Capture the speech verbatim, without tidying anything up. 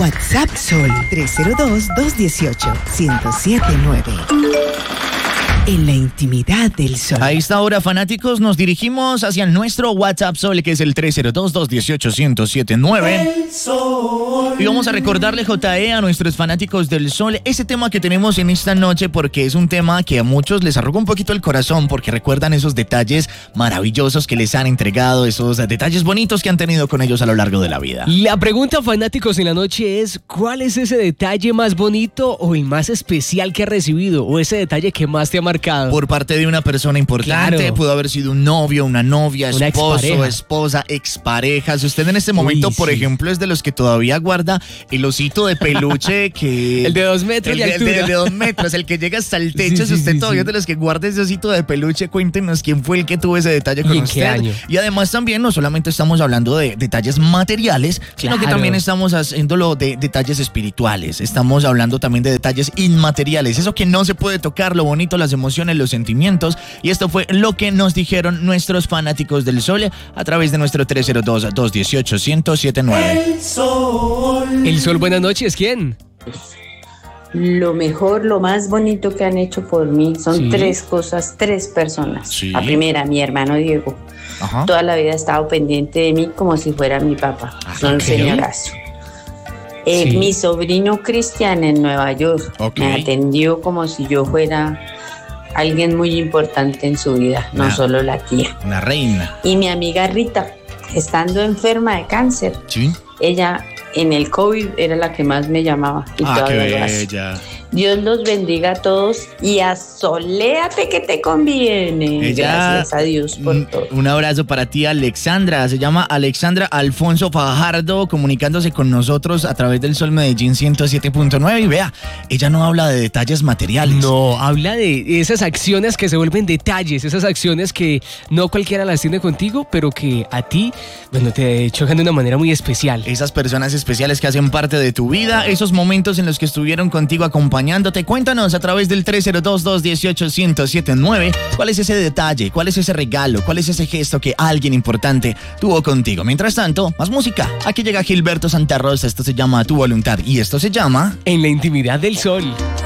WhatsApp Sol tres cero dos, dos uno ocho, uno cero siete nueve. En la intimidad del Sol. A esta hora, fanáticos, nos dirigimos hacia nuestro WhatsApp Sol, que es el tres cero dos, dos uno ocho, uno cero siete nueve. Y vamos a recordarle, J E, a nuestros fanáticos del Sol, ese tema que tenemos en esta noche, porque es un tema que a muchos les arruga un poquito el corazón, porque recuerdan esos detalles maravillosos que les han entregado, esos detalles bonitos que han tenido con ellos a lo largo de la vida. La pregunta, fanáticos, en la noche es: ¿cuál es ese detalle más bonito o el más especial que has recibido? O ese detalle que más te ha marcado por parte de una persona importante. Claro. Pudo haber sido un novio, una novia, una esposo, expareja. esposa, expareja. Si usted en este momento, Uy, por sí. ejemplo, es de los que todavía guarda el osito de peluche que... el de dos metros el de, de altura. El de, de dos metros, el que llega hasta el techo. Sí, si usted sí, todavía sí. es de los que guarda ese osito de peluche, cuéntenos quién fue el que tuvo ese detalle con ¿Y en usted. qué año? Y además también no solamente estamos hablando de detalles materiales, claro. sino que también estamos haciéndolo de detalles espirituales. Estamos hablando también de detalles inmateriales. Eso que no se puede tocar, lo bonito, las emociones, los sentimientos. Y esto fue lo que nos dijeron nuestros fanáticos del Sol a través de nuestro tres cero dos, dos uno ocho, uno cero siete nueve. El Sol. El Sol, buenas noches. ¿Quién? Lo mejor, lo más bonito que han hecho por mí son ¿Sí? tres cosas, tres personas. ¿Sí? La primera, mi hermano Diego. Ajá. Toda la vida ha estado pendiente de mí como si fuera mi papá. Son un señorazo. Eh, sí. Mi sobrino Cristian en Nueva York okay. me atendió como si yo fuera alguien muy importante en su vida, no una, solo la tía. Una reina. Y mi amiga Rita, estando enferma de cáncer, ¿Sí? ella en el COVID era la que más me llamaba. Y ah, qué bella. Dios los bendiga a todos y asoléate que te conviene. Ella, gracias a Dios por un, todo. Un abrazo para ti, Alexandra. Se llama Alexandra Alfonso Fajardo, comunicándose con nosotros a través del Sol Medellín ciento siete punto nueve. Y vea, ella no habla de detalles materiales. No, habla de esas acciones que se vuelven detalles, esas acciones que no cualquiera las tiene contigo, pero que a ti, bueno, te chocan de una manera muy especial. Esas personas especiales que hacen parte de tu vida, esos momentos en los que estuvieron contigo acompañándote. Cuéntanos a través del tres cero dos, dos uno ocho, uno cero siete nueve cuál es ese detalle, cuál es ese regalo, cuál es ese gesto que alguien importante tuvo contigo. Mientras tanto, más música. Aquí llega Gilberto Santa Rosa, esto se llama Tu Voluntad y esto se llama En la Intimidad del Sol.